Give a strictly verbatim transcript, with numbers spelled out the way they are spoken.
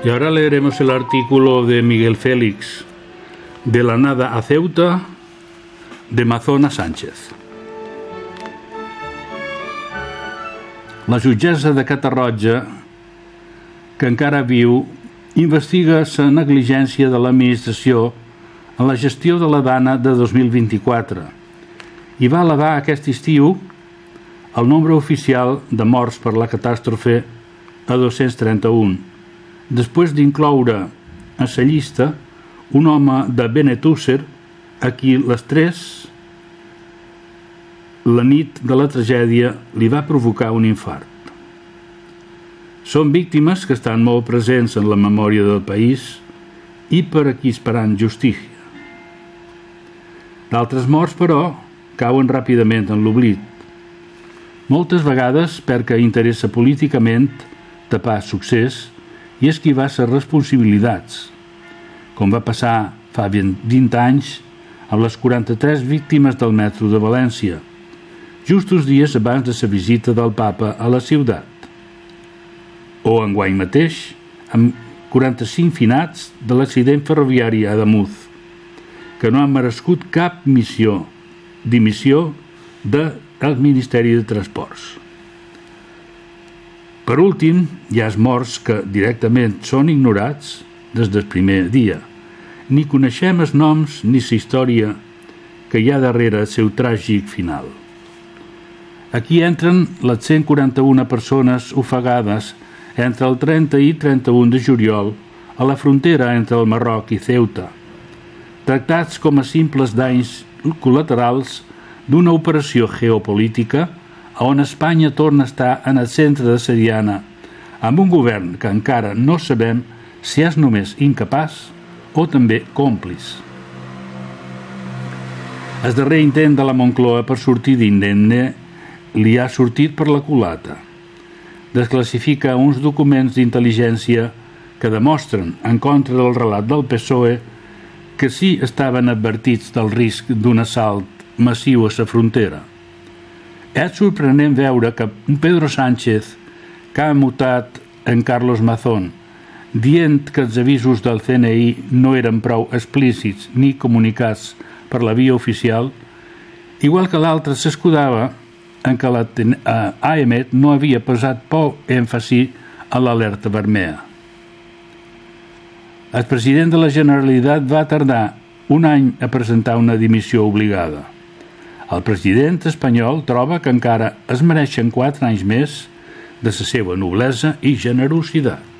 Y ahora leeremos el artículo de Miguel Félix, De la nada a Ceuta, de Mazón a Sánchez. La jutgessa de Catarroja, que encara viu, investiga la negligència de l'administració en la gestió de la dana de dos mil vint-i-quatre i va elevar aquest estiu el nombre oficial de morts per la catàstrofe a dos-cents trenta-un, després d'incloure a la llista un home de Benetússer a qui les tres, la nit de la tragèdia, li va provocar un infart. Són víctimes que estan molt presents en la memòria del país i per a qui esperant justícia. D'altres morts, però, cauen ràpidament en l'oblit. Moltes vegades perquè interessa políticament tapar succés i esquivar les responsabilitats, com va passar fa vint anys amb les quaranta-tres víctimes del metro de València, just uns dies abans de la visita del papa a la ciutat. O enguany mateix, amb quaranta-cinc finats de l'accident ferroviari a Ademuz, que no han merescut cap missió, dimissió del Ministeri de Transports. Per últim, hi ha els morts que directament són ignorats des del primer dia. Ni coneixem els noms ni la història que hi ha darrere el seu tràgic final. Aquí entren les cent quaranta-una persones ofegades entre el trenta i trenta-un de juliol a la frontera entre el Marroc i Ceuta, tractats com a simples danys col·laterals d'una operació geopolítica on Espanya torna a estar en el centre de la diana, amb un govern que encara no sabem si és només incapaç o també còmplice. El darrer intent de la Moncloa per sortir d'indemne li ha sortit per la culata. Desclassifica uns documents d'intel·ligència que demostren, en contra del relat del P S O E, que sí estaven advertits del risc d'un assalt massiu a la frontera. És sorprenent veure que Pedro Sánchez, que ha mutat en Carlos Mazón, dient que els avisos del C N I no eren prou explícits ni comunicats per la via oficial, igual que l'altre s'escudava en què l'A E M E T no havia posat prou èmfasi a l'alerta vermella. El president de la Generalitat va tardar un any a presentar una dimissió obligada. El president espanyol troba que encara es mereixen quatre anys més de la seva noblesa i generositat.